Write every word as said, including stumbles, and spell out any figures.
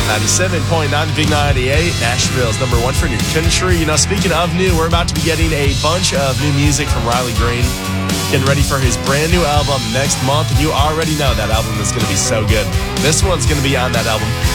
ninety-seven point nine Big ninety-eight, Nashville's number one for new country. You know, speaking of new, we're about to be getting a bunch of new music from Riley Green. Getting ready for his brand new album next month, and you already know that album is going to be so good. This one's going to be on that album.